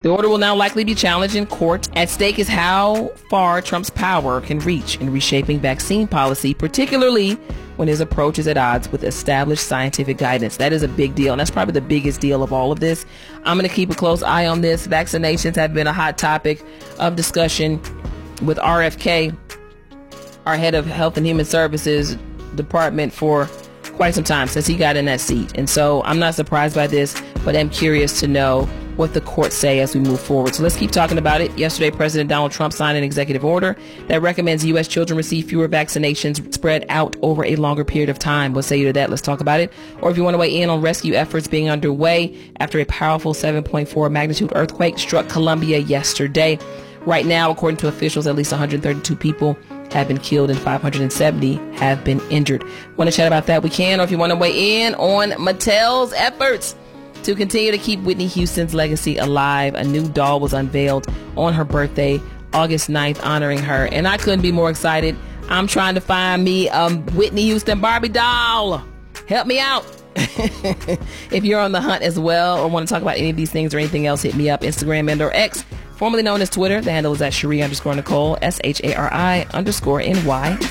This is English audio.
The order will now likely be challenged in court. At stake is how far Trump's power can reach in reshaping vaccine policy, particularly when his approach is at odds with established scientific guidance. That is a big deal, and that's probably the biggest deal of all of this. I'm going to keep a close eye on this. Vaccinations have been a hot topic of discussion with RFK, our head of Health and Human Services Department, for quite some time since he got in that seat. And so I'm not surprised by this, but I'm curious to know what the courts say as we move forward. So let's keep talking about it. Yesterday, President Donald Trump signed an executive order that recommends U.S. children receive fewer vaccinations spread out over a longer period of time. What say you to that? Let's talk about it. Or if you want to weigh in on rescue efforts being underway after a powerful 7.4 magnitude earthquake struck Colombia yesterday. Right now, according to officials, at least 132 people have been killed and 570 have been injured. Want to chat about that? We can. Or if you want to weigh in on Mattel's efforts to continue to keep Whitney Houston's legacy alive. A new doll was unveiled on her birthday, August 9th, honoring her. And I couldn't be more excited. I'm trying to find me a Whitney Houston Barbie doll. Help me out. If you're on the hunt as well or want to talk about any of these things or anything else, hit me up, Instagram and or X, formerly known as Twitter. The handle is at Shari_Nicole, SHARI_NY.